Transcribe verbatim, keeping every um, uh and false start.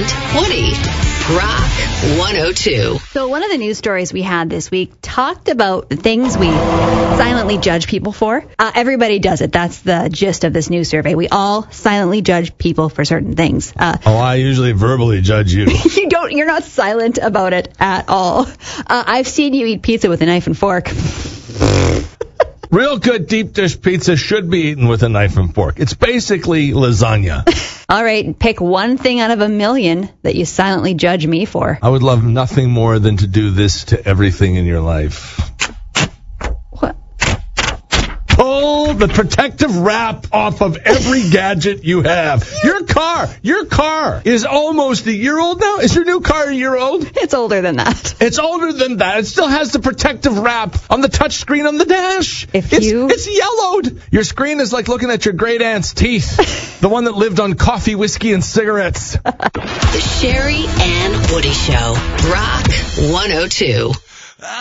Woody. Rock one oh two. So one of the news stories we had this week talked about the things we silently judge people for. Uh, everybody does it. That's the gist of this news survey. We all silently judge people for certain things. Uh, oh, I usually verbally judge you. you don't. You're not silent about it at all. Uh, I've seen you eat pizza with a knife and fork. Real good deep dish pizza should be eaten with a knife and fork. It's basically lasagna. All right, pick one thing out of a million that you silently judge me for. I would love nothing more than to do this to everything in your life. What? Pull the protective wrap off of every gadget you have. Your car, your car is almost a year old now. Is your new car a year old? It's older than that. It's older than that. It still has the protective wrap on the touch screen on the dash. If it's, you... it's yellowed. Your screen is like looking at your great aunt's teeth. The one that lived on coffee, whiskey, and cigarettes. The Sherry and Woody Show. Rock one oh two.